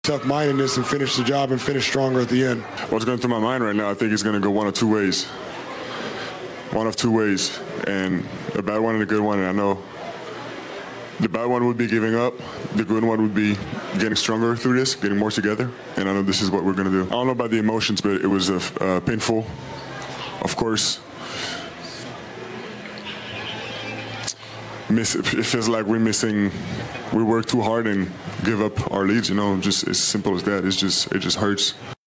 tough-mindedness and finish the job and finish stronger at the end. What's going through my mind right now, I think it's going to go one of two ways. One of two ways, and a bad one and a good one, and I know the bad one would be giving up. The good one would be getting stronger through this, getting more together, and I know this is what we're going to do. I don't know about the emotions, but it was painful, of course. It feels like we work too hard and give up our leads, just as simple as that. It just hurts.